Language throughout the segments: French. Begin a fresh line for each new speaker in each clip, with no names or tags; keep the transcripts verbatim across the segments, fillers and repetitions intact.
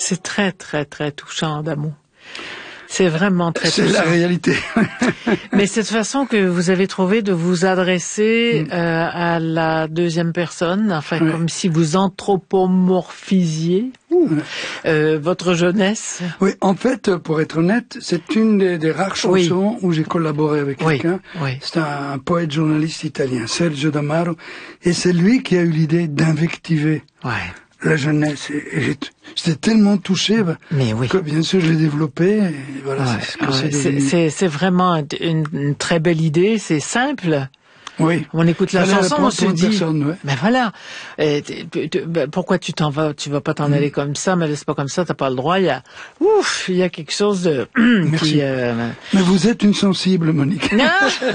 C'est très, très, très touchant d'amour. C'est vraiment très touchant.
C'est la réalité.
Mais cette façon que vous avez trouvé de vous adresser mm. euh, à la deuxième personne, enfin oui. comme si vous anthropomorphisiez oui. euh, votre jeunesse.
Oui, en fait, pour être honnête, c'est une des, des rares chansons oui. où j'ai collaboré avec oui. quelqu'un. Oui. C'est un, un poète journaliste italien, Sergio D'Amaro, et c'est lui qui a eu l'idée d'invectiver. Ouais. La jeunesse, et, et j'étais tellement touché bah,
Mais oui.
que bien sûr je l'ai développé. Et voilà,
ouais,
c'est, ce que
ouais,
c'est,
c'est, c'est, c'est vraiment une, une très belle idée, c'est simple.
Oui.
On écoute la
Fallait
chanson, on se dit,
personne, ouais.
mais voilà, et, t- t- t- ben, pourquoi tu t'en vas, tu vas pas t'en mmh. aller comme ça, mais c'est pas comme ça, t'as pas le droit. Il y a, ouf, il y a quelque chose de.
Merci.
Qui, euh...
Mais vous êtes une sensible, Monique.
Non.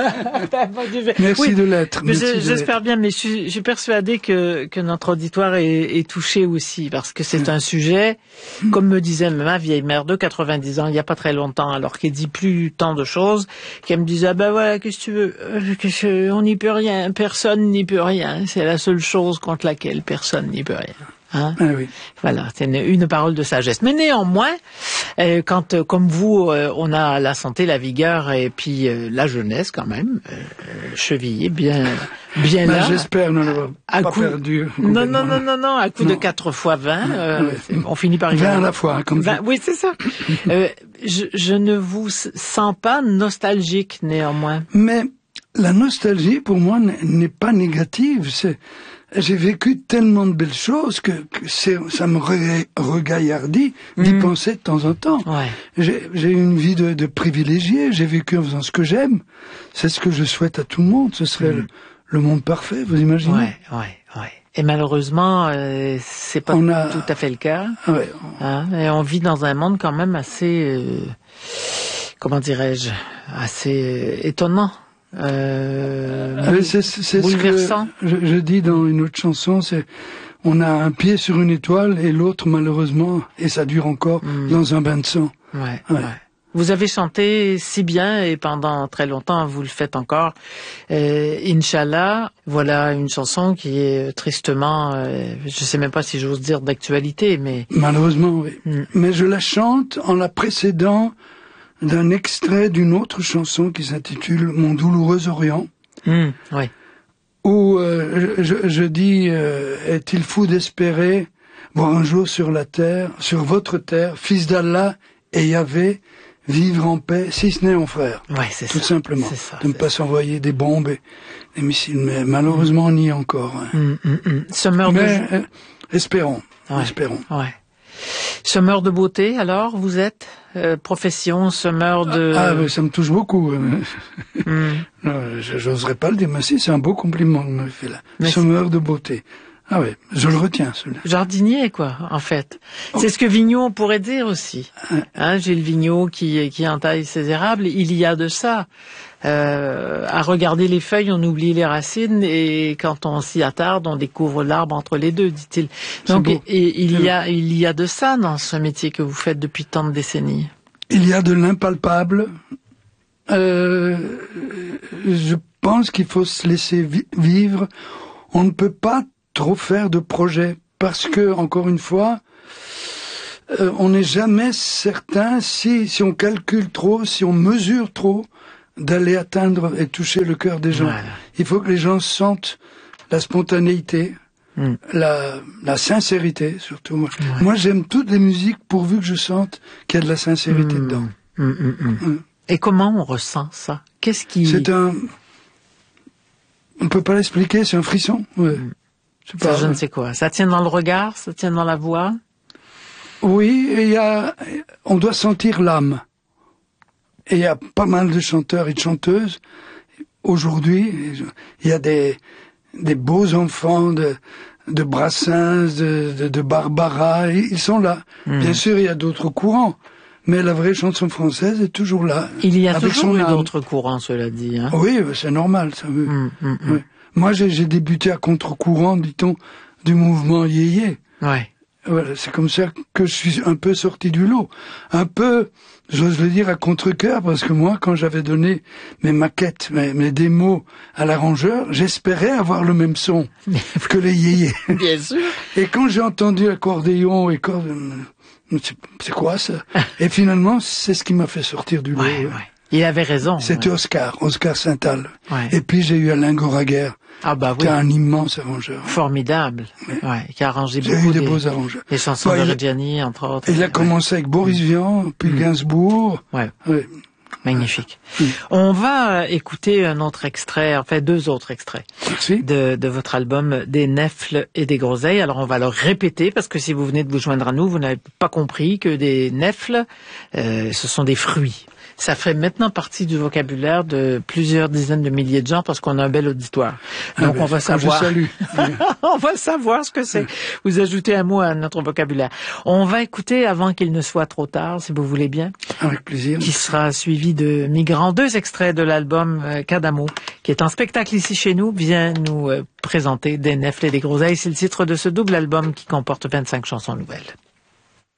Merci
oui,
de l'être.
Mais
Merci
je,
de
j'espère
l'être.
bien, mais je suis, je suis persuadée que que notre auditoire est, est touché aussi, parce que c'est mmh. un sujet, mmh. comme me disait ma vieille mère de quatre-vingt-dix ans, il y a pas très longtemps, alors qu'elle dit plus tant de choses, qu'elle me disait ah ben voilà, qu'est-ce que tu veux, euh, on n'y peut rien. Personne n'y peut rien. C'est la seule chose contre laquelle personne n'y peut rien. Hein?
Ah oui.
Voilà, c'est une, une parole de sagesse. Mais néanmoins, euh, quand, euh, comme vous, euh, on a la santé, la vigueur et puis euh, la jeunesse quand même, euh, chevillée bien, bien
ben,
là.
J'espère ne l'avoir pas
coup...
perdu.
Non, non, non, non, non, à coup non. de quatre fois vingt, euh, ouais. on finit par y
vingt à la fois, hein, comme
vingt, oui, c'est ça. euh, je, je ne vous sens pas nostalgique néanmoins.
Mais la nostalgie, pour moi, n'est pas négative. C'est, j'ai vécu tellement de belles choses que, que c'est, ça me regaillardit d'y mmh. penser de temps en temps.
Ouais.
J'ai, j'ai une vie de, de privilégié. J'ai vécu en faisant ce que j'aime. C'est ce que je souhaite à tout le monde. Ce serait mmh. le, le monde parfait, vous imaginez?
Ouais, ouais, ouais. Et malheureusement, euh, c'est pas
on a...
tout à fait le cas.
Ouais,
on... Hein? Et on vit dans un monde quand même assez, euh, comment dirais-je, assez étonnant. Euh,
c'est c'est, c'est ce que je, je dis dans une autre chanson, c'est on a un pied sur une étoile et l'autre malheureusement, et ça dure encore, mmh. dans un bain de sang.
Ouais, ouais. ouais. Vous avez chanté si bien et pendant très longtemps, vous le faites encore. Euh, Inch'Allah, voilà une chanson qui est tristement, euh, je sais même pas si j'ose dire d'actualité, mais
malheureusement oui. Mmh. Mais je la chante en la précédant d'un extrait d'une autre chanson qui s'intitule « Mon douloureux Orient
mmh, », oui.
où euh, je, je dis euh, « Est-il fou d'espérer voir un jour sur la terre, sur votre terre, fils d'Allah et Yahvé, vivre en paix, si ce n'est en frère ».
Ouais, c'est
tout
ça,
simplement,
c'est ça,
de ne pas ça. s'envoyer des bombes et des missiles. Mais malheureusement, on y est encore. Hein.
Mmh, mmh, mmh. Ce meurt
Mais
de...
euh, espérons,
ouais,
espérons.
Ouais. Semeur de beauté, alors, vous êtes euh, profession, semeur de...
Ah, mais ça me touche beaucoup.
Mm.
Non, j'oserais pas le dire, mais si, c'est un beau compliment que me fait là. Mais semeur c'est... de beauté. Ah oui, je le retiens, celui-là.
Jardinier, quoi, en fait. Oh. C'est ce que Vigneault pourrait dire aussi. Hein, Gilles Vigneault qui, qui entaille ses érables, il y a de ça. Euh, à regarder les feuilles, on oublie les racines, et quand on s'y attarde, on découvre l'arbre entre les deux, dit-il. Donc, et, et, il y a, il y a de ça dans ce métier que vous faites depuis tant de décennies.
Il y a de l'impalpable. Euh, je pense qu'il faut se laisser vi- vivre. On ne peut pas trop faire de projets parce que, encore une fois, euh, on n'est jamais certain si, si on calcule trop, si on mesure trop, d'aller atteindre et toucher le cœur des gens. Voilà. Il faut que les gens sentent la spontanéité, mm. la, la sincérité surtout. Ouais. Moi, j'aime toutes les musiques pourvu que je sente qu'il y a de la sincérité mm. dedans.
Mm, mm, mm. Mm. Et comment on ressent ça? Qu'est-ce qui...
C'est un... On peut pas l'expliquer, c'est un frisson. Ouais.
Mm. Je, ça, pas, je ne sais quoi. Ça tient dans le regard, ça tient dans la voix?
Oui, il y a... On doit sentir l'âme. Et il y a pas mal de chanteurs et de chanteuses. Aujourd'hui, il y a des, des beaux enfants de, de Brassens, de, de, de Barbara. Ils sont là. Mmh. Bien sûr, il y a d'autres courants. Mais la vraie chanson française est toujours là.
Il y a toujours eu d'autres courants, cela dit. Hein.
Oui, c'est normal, ça veut.
Mmh, mmh,
oui. Moi, j'ai, j'ai débuté à contre-courant, dit-on, du mouvement yéyé.
Ouais.
Voilà, c'est comme ça que je suis un peu sorti du lot. Un peu, j'ose le dire, à contre-cœur, parce que moi, quand j'avais donné mes maquettes, mes, mes démos à l'arrangeur, j'espérais avoir le même son que les yéyés.
Bien sûr.
Et quand j'ai entendu accordéon et corde, c'est quoi ça? Et finalement, c'est ce qui m'a fait sortir du lot.
Ouais, ouais. Il avait raison.
C'était
ouais.
Oscar, Oscar Saint-Al.
Ouais.
Et puis j'ai eu Alain Goraguer,
ah bah
qui
oui.
est un immense arrangeur.
Formidable. Ouais. Ouais, qui a arrangé
J'ai
beaucoup
eu des
des,
beaux arrangeurs.
des chansons
Bon,
de
il-
Reggiani, entre autres.
Il a
Ouais.
commencé avec Boris Vian, puis
Mm.
Gainsbourg.
Ouais.
Ouais.
Magnifique.
Mm.
On va écouter un autre extrait, enfin deux autres extraits
Merci.
de, de votre album Des Nèfles et des Groseilles. Alors on va le répéter parce que si vous venez de vous joindre à nous, vous n'avez pas compris que des nèfles, euh, ce sont des fruits. Ça fait maintenant partie du vocabulaire de plusieurs dizaines de milliers de gens parce qu'on a un bel auditoire. Donc
Ah ben,
on va
quand
savoir.
Je salue.
On va savoir ce que c'est. Vous ajoutez un mot à notre vocabulaire. On va écouter avant qu'il ne soit trop tard, si vous voulez bien,
Avec plaisir.
qui sera suivi de Migrants. Deux extraits de l'album euh, Cadamo, qui est en spectacle ici chez nous, vient nous euh, présenter Des Nèfles et des Groseilles. C'est le titre de ce double album qui comporte vingt-cinq chansons nouvelles.